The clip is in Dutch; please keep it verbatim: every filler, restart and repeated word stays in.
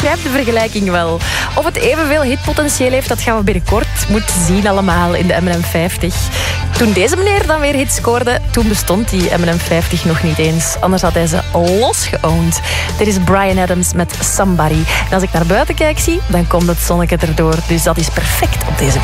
begrijp de vergelijking wel. Of het evenveel hitpotentieel heeft, dat gaan we binnenkort moeten zien allemaal in de M en M vijftig. Toen deze meneer dan weer hits scoorde, toen bestond die M en M vijftig nog niet eens. Anders had hij ze losgeowned. Dit is Bryan Adams met Somebody. En als ik naar buiten kijk, zie, dan komt het zonnetje erdoor. Dus dat is perfect op deze